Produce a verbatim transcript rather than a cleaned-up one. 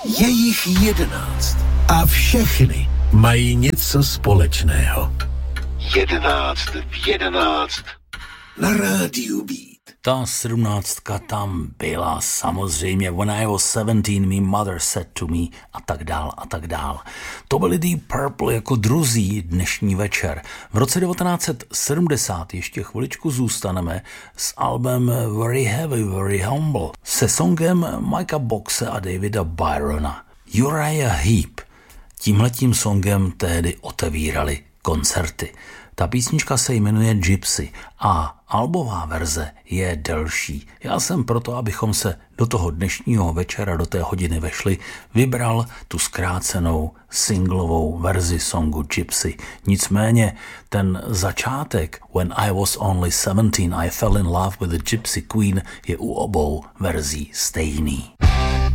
Je jich jedenáct a všechny mají něco společného. Jedenáct v jedenáct na rádiu Beat. Ta sedmnáctka tam byla samozřejmě. When I was seventeen, my mother said to me a tak dál a tak dál. To byli Deep Purple jako druzí dnešní večer. V roce devatenáct set sedmdesát ještě chviličku zůstaneme s albem Very Heavy, Very Humble se songem Mikea Boxe a Davida Byrona. Uriah Heep. Tímhletím songem tehdy otevírali koncerty. Ta písnička se jmenuje Gypsy a albová verze je delší. Já jsem proto, abychom se do toho dnešního večera, do té hodiny vešli, vybral tu zkrácenou singlovou verzi songu Gypsy. Nicméně ten začátek When I was only seventeen, I fell in love with the Gypsy Queen je u obou verzí stejný.